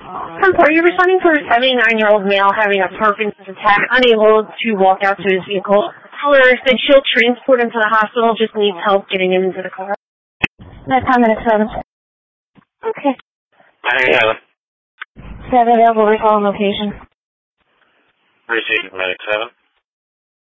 Are you responding for a 79-year-old male having a Parkinson's attack, unable to walk out to his vehicle? Caller said she'll transport him to the hospital, just needs help getting him into the car. That's time at 7. Okay. 97. 7 available recall location. Received, Medic 7.